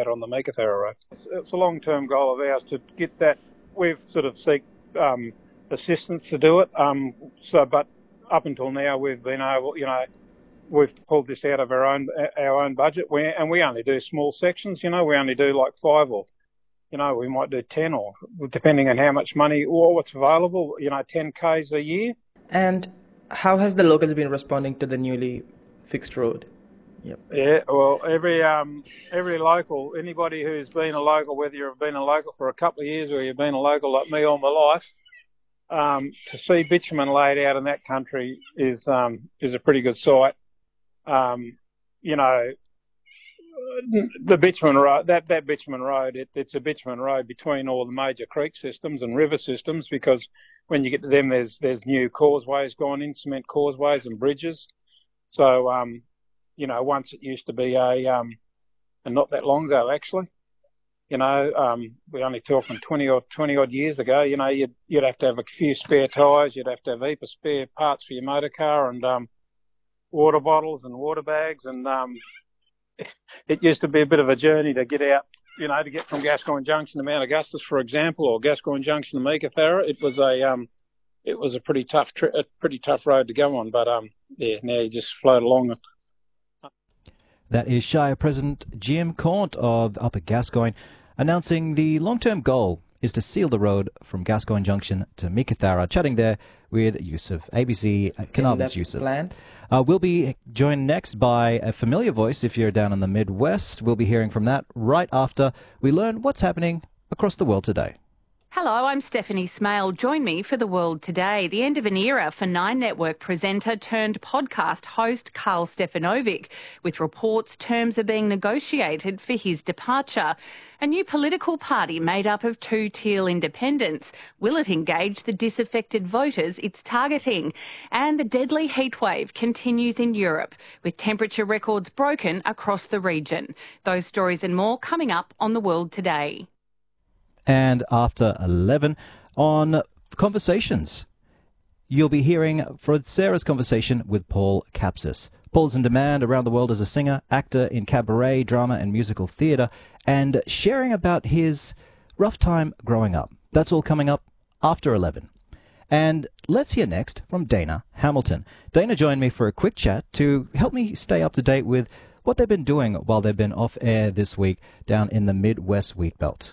out on the Meekatharra Road. It's a long-term goal of ours to get that. We've sort of seek assistance to do it. But up until now, we've been able, we've pulled this out of our own budget. We only do small sections. We only do like 5 or, we might do 10 or depending on how much money or what's available. 10 Ks a year. And how has the locals been responding to the newly fixed road? Yep. Yeah, well, every local, anybody who's been a local, whether you've been a local for a couple of years or you've been a local like me all my life, to see bitumen laid out in that country is a pretty good sight. The bitumen road, that bitumen road, it's a bitumen road between all the major creek systems and river systems, because when you get to them, there's new causeways gone in, cement causeways and bridges. So, once it used to be and not that long ago actually, we're only talking 20 odd years ago, you'd have to have a few spare tyres, you'd have to have a heap of spare parts for your motor car and water bottles and water bags, and it used to be a bit of a journey to get out, to get from Gascoyne Junction to Mount Augustus, for example, or Gascoyne Junction to Meekatharra. It was a pretty tough road to go on, but now you just float along it. That is Shire President Jim Caunt of Upper Gascoyne announcing the long-term goal is to seal the road from Gascoyne Junction to Meekatharra. Chatting there with Yusuf, ABC Carnarvon's Yusuf. We'll be joined next by a familiar voice if you're down in the Midwest. We'll be hearing from that right after we learn what's happening across the world today. Hello, I'm Stephanie Smale. Join me for The World Today. The end of an era for Nine Network presenter turned podcast host Carl Stefanovic. With reports terms are being negotiated for his departure. A new political party made up of 2 Teal independents. Will it engage the disaffected voters it's targeting? And the deadly heatwave continues in Europe, with temperature records broken across the region. Those stories and more coming up on The World Today. And after 11 on Conversations, you'll be hearing for Sarah's conversation with Paul Kapsis. Paul's in demand around the world as a singer, actor in cabaret, drama and musical theatre, and sharing about his rough time growing up. That's all coming up after 11. And let's hear next from Dana Hamilton. Dana joined me for a quick chat to help me stay up to date with what they've been doing while they've been off air this week down in the Midwest Wheatbelt.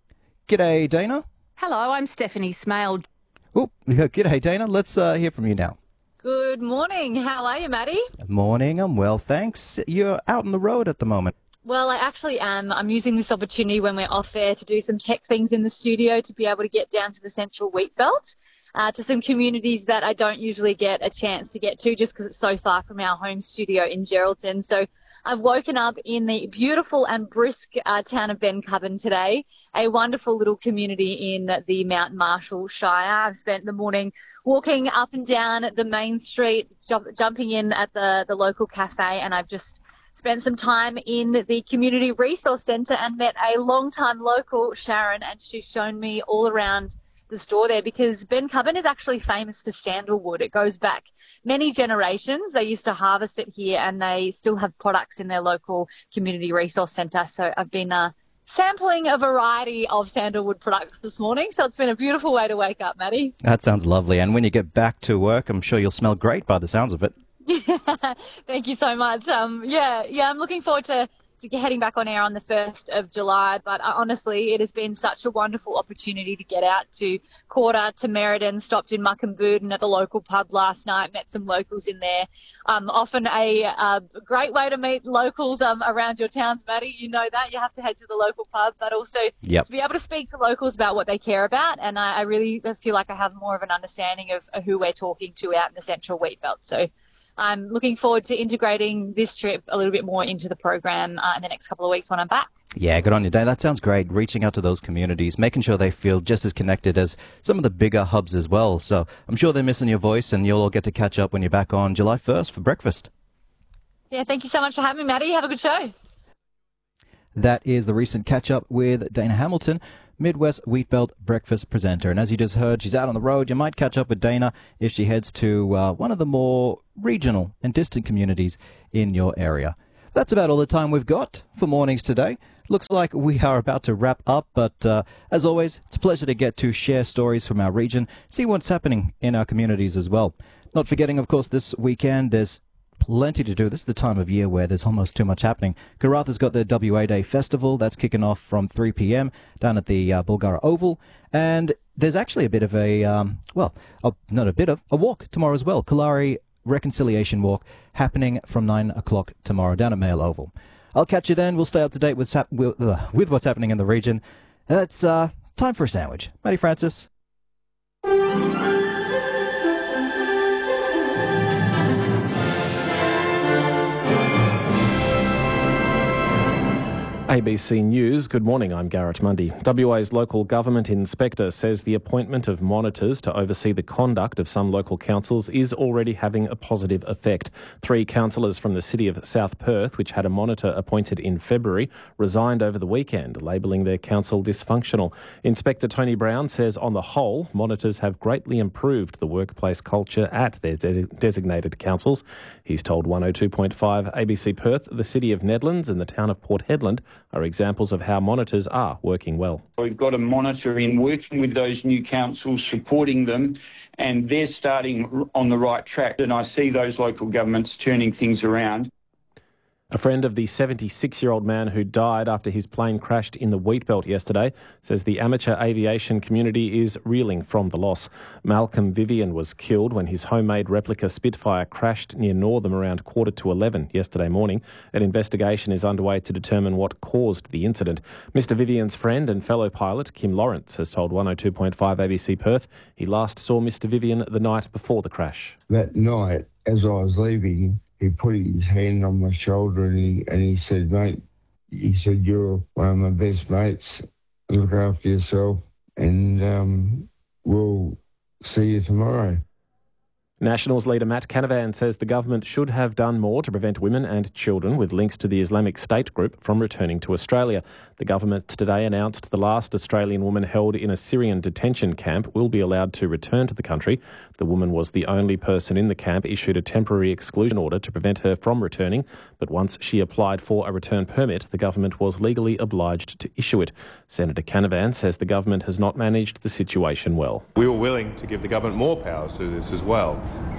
G'day, Dana. Hello, I'm Stephanie Smale. Oh, g'day, Dana. Let's hear from you now. Good morning. How are you, Maddie? Morning. I'm well, thanks. You're out on the road at the moment. Well, I actually am. I'm using this opportunity when we're off air to do some tech things in the studio to be able to get down to the Central Wheatbelt, to some communities that I don't usually get a chance to get to just because it's so far from our home studio in Geraldton. So I've woken up in the beautiful and brisk town of Bencubbin today, a wonderful little community in the Mount Marshall Shire. I've spent the morning walking up and down the main street, jumping in at the local cafe, and I've just spent some time in the Community Resource Centre and met a long-time local, Sharon, and she's shown me all around the store there because Bencubbin is actually famous for sandalwood. It goes back many generations. They used to harvest it here and they still have products in their local Community Resource Centre. So I've been sampling a variety of sandalwood products this morning. So it's been a beautiful way to wake up, Maddie. That sounds lovely. And when you get back to work, I'm sure you'll smell great by the sounds of it. Yeah, thank you so much. I'm looking forward to heading back on air on the 1st of July, but honestly, it has been such a wonderful opportunity to get out to Quarter, to Merredin, stopped in Muckenbooden at the local pub last night, met some locals in there. Often a great way to meet locals around your towns, Maddie. You know that. You have to head to the local pub, but also to be able to speak to locals about what they care about, and I really feel like I have more of an understanding of who we're talking to out in the Central Wheatbelt. So I'm looking forward to integrating this trip a little bit more into the program in the next couple of weeks when I'm back. Yeah, good on you, Dave. That sounds great. Reaching out to those communities, making sure they feel just as connected as some of the bigger hubs as well. So I'm sure they're missing your voice, and you'll all get to catch up when you're back on July 1st for breakfast. Yeah, thank you so much for having me, Maddie. Have a good show. That is the recent catch-up with Dana Hamilton, Midwest Wheatbelt breakfast presenter. And as you just heard, she's out on the road. You might catch up with Dana if she heads to one of the more regional and distant communities in your area. That's about all the time we've got for Mornings Today. Looks like we are about to wrap up, but as always, it's a pleasure to get to share stories from our region, see what's happening in our communities as well. Not forgetting, of course, this weekend there's plenty to do. This is the time of year where there's almost too much happening. Karratha's got their WA Day Festival. That's kicking off from 3 p.m. down at the Bulgara Oval. And there's actually a bit of a walk tomorrow as well. Kalari Reconciliation Walk happening from 9 o'clock tomorrow down at Mail Oval. I'll catch you then. We'll stay up to date with what's happening in the region. It's time for a sandwich. Matty Francis. ABC News, good morning, I'm Garrett Mundy. WA's local government inspector says the appointment of monitors to oversee the conduct of some local councils is already having a positive effect. 3 councillors from the city of South Perth, which had a monitor appointed in February, resigned over the weekend, labelling their council dysfunctional. Inspector Tony Brown says on the whole, monitors have greatly improved the workplace culture at their designated councils. He's told 102.5 ABC Perth the city of Nedlands and the town of Port Hedland are examples of how monitors are working well. We've got a monitor in working with those new councils, supporting them, and they're starting on the right track. And I see those local governments turning things around. A friend of the 76-year-old man who died after his plane crashed in the Wheatbelt yesterday says the amateur aviation community is reeling from the loss. Malcolm Vivian was killed when his homemade replica Spitfire crashed near Northam around 10:45 yesterday morning. An investigation is underway to determine what caused the incident. Mr Vivian's friend and fellow pilot, Kim Lawrence, has told 102.5 ABC Perth he last saw Mr Vivian the night before the crash. That night, as I was leaving, he put his hand on my shoulder and he said, mate, he said, you're one of my best mates. Look after yourself and we'll see you tomorrow. Nationals leader Matt Canavan says the government should have done more to prevent women and children with links to the Islamic State group from returning to Australia. The government today announced the last Australian woman held in a Syrian detention camp will be allowed to return to the country. The woman was the only person in the camp issued a temporary exclusion order to prevent her from returning, but once she applied for a return permit, the government was legally obliged to issue it. Senator Canavan says the government has not managed the situation well. We were willing to give the government more powers to this as well.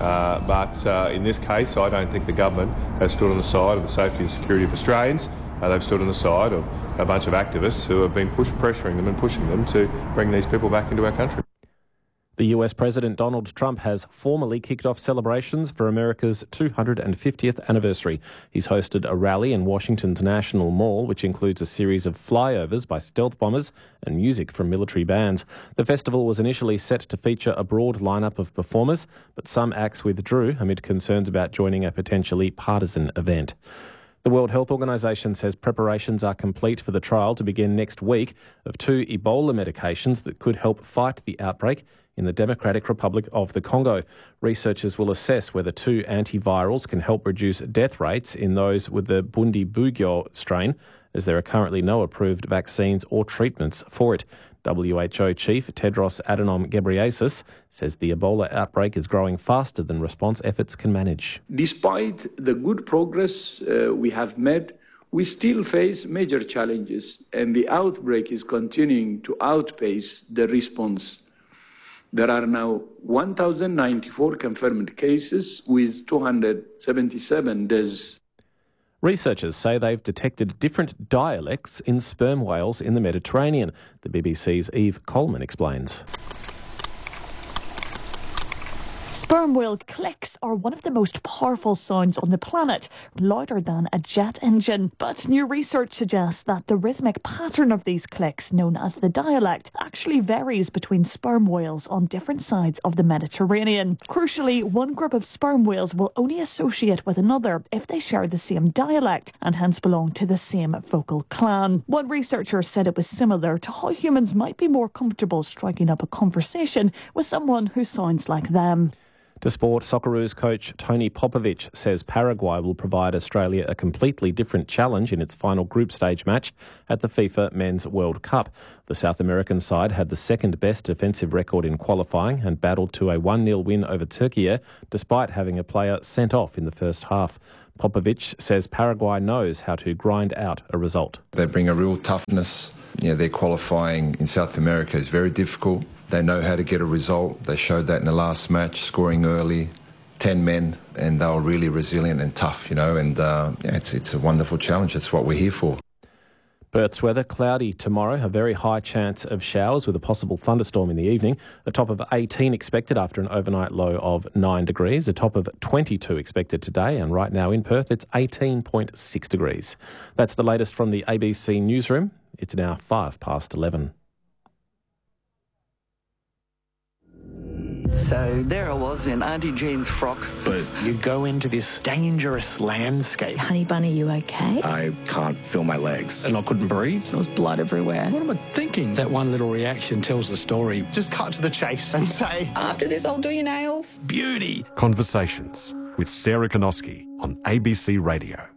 But in this case, I don't think the government has stood on the side of the safety and security of Australians. They've stood on the side of a bunch of activists who have been pressuring them and pushing them to bring these people back into our country. The US President Donald Trump has formally kicked off celebrations for America's 250th anniversary. He's hosted a rally in Washington's National Mall, which includes a series of flyovers by stealth bombers and music from military bands. The festival was initially set to feature a broad lineup of performers, but some acts withdrew amid concerns about joining a potentially partisan event. The World Health Organization says preparations are complete for the trial to begin next week of 2 Ebola medications that could help fight the outbreak in the Democratic Republic of the Congo. Researchers will assess whether 2 antivirals can help reduce death rates in those with the Bundibugyo strain, as there are currently no approved vaccines or treatments for it. WHO Chief Tedros Adhanom Ghebreyesus says the Ebola outbreak is growing faster than response efforts can manage. Despite the good progress we have made, we still face major challenges, and the outbreak is continuing to outpace the response. There are now 1,094 confirmed cases with 277 deaths. Researchers say they've detected different dialects in sperm whales in the Mediterranean. The BBC's Eve Coleman explains. Sperm whale clicks are one of the most powerful sounds on the planet, louder than a jet engine. But new research suggests that the rhythmic pattern of these clicks, known as the dialect, actually varies between sperm whales on different sides of the Mediterranean. Crucially, one group of sperm whales will only associate with another if they share the same dialect and hence belong to the same vocal clan. One researcher said it was similar to how humans might be more comfortable striking up a conversation with someone who sounds like them. To sport, Socceroos coach Tony Popovic says Paraguay will provide Australia a completely different challenge in its final group stage match at the FIFA Men's World Cup. The South American side had the second best defensive record in qualifying and battled to a 1-0 win over Turkey, despite having a player sent off in the first half. Popovic says Paraguay knows how to grind out a result. They bring a real toughness. Their qualifying in South America is very difficult. They know how to get a result. They showed that in the last match, scoring early, 10 men, and they were really resilient and tough, and it's a wonderful challenge. That's what we're here for. Perth's weather, cloudy tomorrow, a very high chance of showers with a possible thunderstorm in the evening. A top of 18 expected after an overnight low of 9 degrees. A top of 22 expected today, and right now in Perth it's 18.6 degrees. That's the latest from the ABC newsroom. It's now 11:05. So there I was in Auntie Jean's frock. But you go into this dangerous landscape. Honey Bunny, you okay? I can't feel my legs. And I couldn't breathe. There was blood everywhere. What am I thinking? That one little reaction tells the story. Just cut to the chase and say, after this, I'll do your nails. Beauty. Conversations with Sarah Konoski on ABC Radio.